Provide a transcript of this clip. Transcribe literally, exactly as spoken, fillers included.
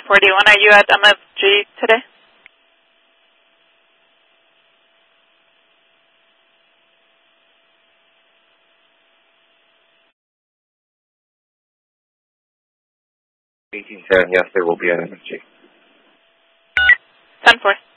forty-one, are you at M F G today? eighteen ten, yes, there will be an M F G. ten four.